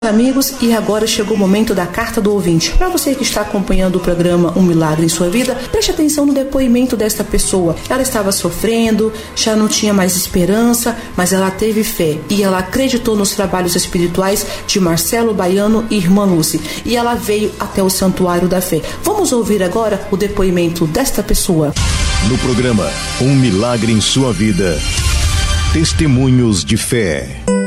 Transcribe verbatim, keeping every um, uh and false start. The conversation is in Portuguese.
Amigos, e agora chegou o momento da carta do ouvinte. Para você que está acompanhando o programa Um Milagre em Sua Vida, preste atenção no depoimento desta pessoa. Ela estava sofrendo, já não tinha mais esperança, mas ela teve fé e ela acreditou nos trabalhos espirituais de Marcelo Baiano e Irmã Lúcia, e ela veio até o Santuário da Fé. Vamos ouvir agora o depoimento desta pessoa. No programa Um Milagre em Sua Vida, testemunhos de fé.